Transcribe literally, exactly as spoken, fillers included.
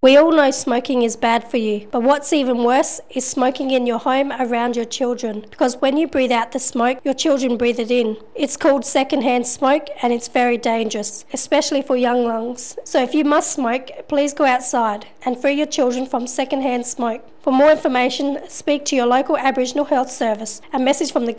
We all know smoking is bad for you, but what's even worse is smoking in your home around your children, because when you breathe out the smoke, your children breathe it in. It's called secondhand smoke, and it's very dangerous, especially for young lungs. So if you must smoke, please go outside and free your children from secondhand smoke. For more information, speak to your local Aboriginal Health Service. A message from the